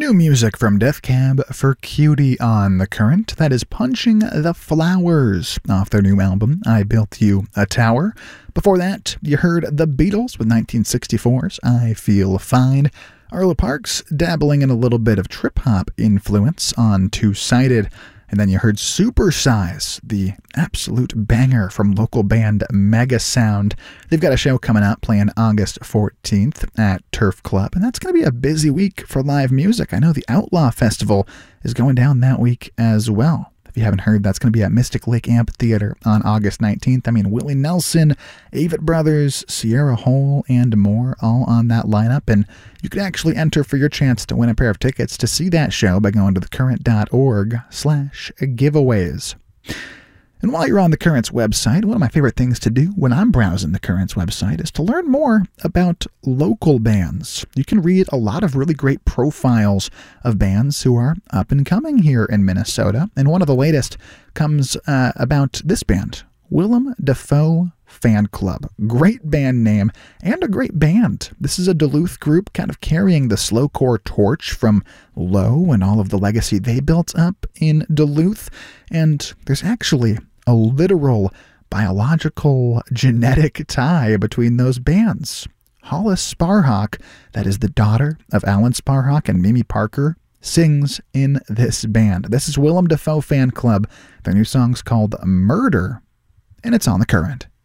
New music from Death Cab for Cutie on The Current. That is Punching the Flowers off their new album, I Built You a Tower. Before that, you heard The Beatles with 1964's I Feel Fine. Arlo Parks dabbling in a little bit of trip-hop influence on Two-Sided. And then you heard Supersize, the absolute banger from local band Mega Sound. They've got a show coming up playing August 14th at Turf Club, and that's going to be a busy week for live music. I know the Outlaw Festival is going down that week as well. If you haven't heard, that's going to be at Mystic Lake Amphitheater on August 19th. I mean, Willie Nelson, Avett Brothers, Sierra Hole, and more all on that lineup. And you can actually enter for your chance to win a pair of tickets to see that show by going to thecurrent.org/giveaways. And while you're on The Current's website, one of my favorite things to do when I'm browsing The Current's website is to learn more about local bands. You can read a lot of really great profiles of bands who are up and coming here in Minnesota. And one of the latest comes about this band, Willem Dafoe Fan Club. Great band name and a great band. This is a Duluth group kind of carrying the slowcore torch from Low and all of the legacy they built up in Duluth. And there's actually a literal biological genetic tie between those bands. Hollis Sparhawk, that is the daughter of Alan Sparhawk and Mimi Parker, sings in this band. This is Willem Dafoe Fan Club. Their new song's called Murder, and it's on The Current.